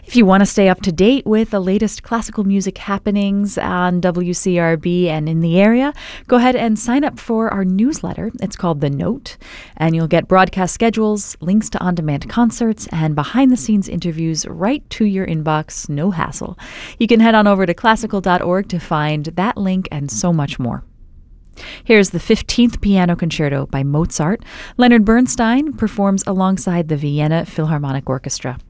If you want to stay up to date with the latest classical music happenings on WCRB and in the area, go ahead and sign up for our newsletter. It's called The Note, and you'll get broadcast schedules, links to on-demand concerts, and behind-the-scenes interviews right to your inbox, no hassle. You can head on over to classical.org to find that link and so much more. Here's the 15th Piano Concerto by Mozart. Leonard Bernstein performs alongside the Vienna Philharmonic Orchestra.